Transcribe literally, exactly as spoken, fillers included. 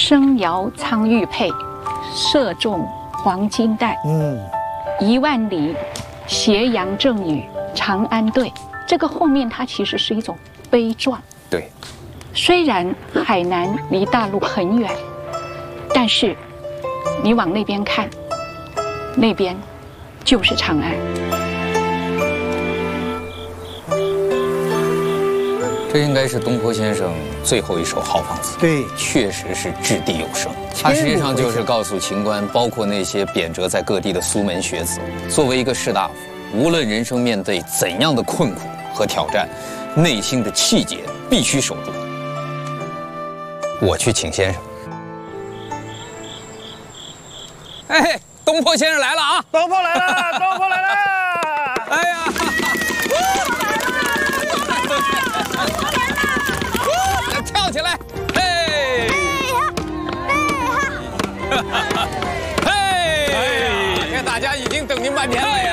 生窑苍玉佩，射中黄金带。嗯，一万里，斜阳正雨，长安对。这个后面它其实是一种悲壮。 对， 虽然海南离大陆很远，但是你往那边看，那边就是长安。 这应该是东坡先生最后一首豪放词。 对， 确实是掷地有声。它实际上就是告诉秦观，包括那些贬谪在各地的苏门学子，作为一个士大夫，无论人生面对怎样的困苦和挑战，内心的气节必须守住。我去请先生。哎，东坡先生来了啊！ 东坡来了，东坡来了！ 哎呀！跳起来！嘿！嘿！哎呀，这大家已经等您半天了呀！